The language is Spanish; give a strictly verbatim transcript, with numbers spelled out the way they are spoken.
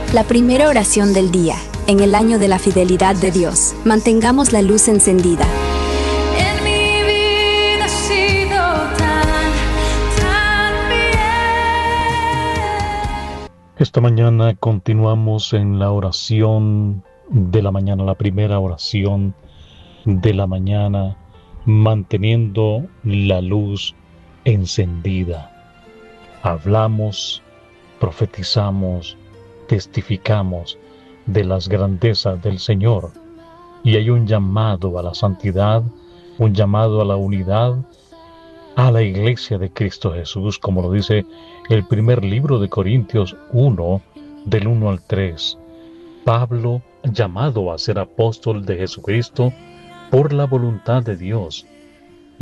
La primera oración del día, en el año de la fidelidad de Dios. Mantengamos la luz encendida. En mi vida ha sido tan, tan bien. Esta mañana continuamos en la oración de la mañana, la primera oración de la mañana, manteniendo la luz encendida. Hablamos, profetizamos, testificamos de las grandezas del Señor, y hay un llamado a la santidad, un llamado a la unidad, a la iglesia de Cristo Jesús, como lo dice el primer libro de Corintios uno, del uno al tres. Pablo, llamado a ser apóstol de Jesucristo por la voluntad de Dios,